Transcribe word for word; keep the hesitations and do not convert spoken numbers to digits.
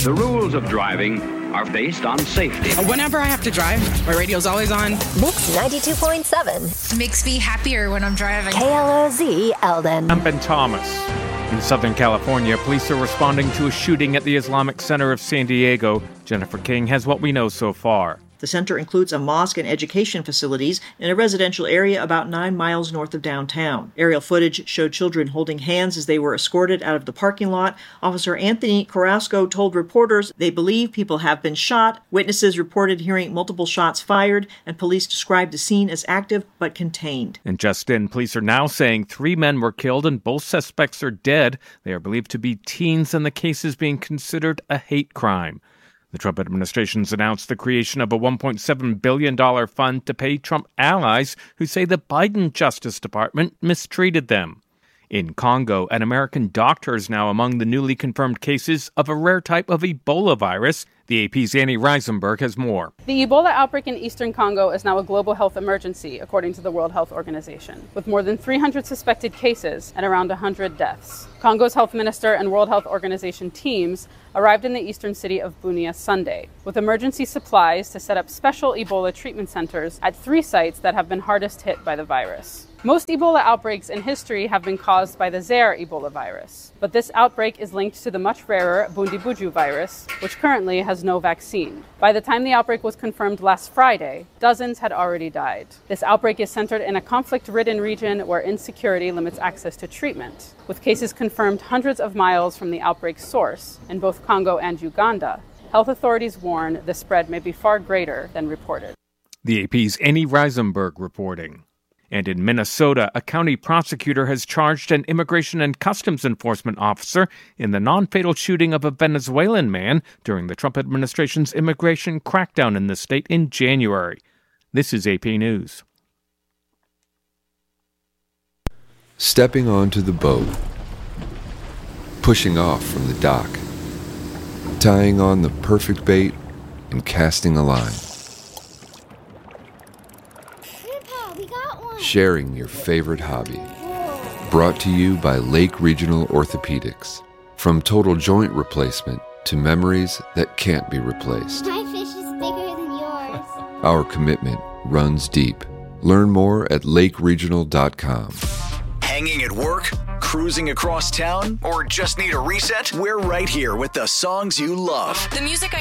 The rules of driving are based on safety. Whenever I have to drive, my radio's always on. Mix ninety-two point seven. Makes me happier when I'm driving. K L O Z Eldon. I'm Ben Thomas. In Southern California, police are responding to a shooting at the Islamic Center of San Diego. Jennifer King has what we know so far. The center includes a mosque and education facilities in a residential area about nine miles north of downtown. Aerial footage showed children holding hands as they were escorted out of the parking lot. Officer Anthony Carrasco told reporters they believe people have been shot. Witnesses reported hearing multiple shots fired, and police described the scene as active but contained. And just in, police are now saying three men were killed and both suspects are dead. They are believed to be teens, and the case is being considered a hate crime. The Trump administration's announced the creation of a one point seven billion dollars fund to pay Trump allies who say the Biden Justice Department mistreated them. In Congo, an American doctor is now among the newly confirmed cases of a rare type of Ebola virus. The A P's Annie Reisenberg has more. The Ebola outbreak in eastern Congo is now a global health emergency, according to the World Health Organization, with more than three hundred suspected cases and around one hundred deaths. Congo's health minister and World Health Organization teams arrived in the eastern city of Bunia Sunday, with emergency supplies to set up special Ebola treatment centers at three sites that have been hardest hit by the virus. Most Ebola outbreaks in history have been caused by the Zaire Ebola virus, but this outbreak is linked to the much rarer Bundibugyo virus, which currently has no vaccine. By the time the outbreak was confirmed last Friday, dozens had already died. This outbreak is centered in a conflict-ridden region where insecurity limits access to treatment, with cases confirmed hundreds of miles from the outbreak's source in both Congo and Uganda. Health authorities warn the spread may be far greater than reported. The A P's Annie Reisenberg reporting. And in Minnesota, a county prosecutor has charged an immigration and customs enforcement officer in the non-fatal shooting of a Venezuelan man during the Trump administration's immigration crackdown in the state in January. This is A P News. Stepping onto the boat, pushing off from the dock, tying on the perfect bait, and casting a line. Sharing your favorite hobby. Brought to you by Lake Regional Orthopedics. From total joint replacement to memories that can't be replaced. My fish is bigger than yours. Our commitment runs deep. Learn more at lake regional dot com. Hanging at work? Cruising across town? Or just need a reset? We're right here with the songs you love. The music I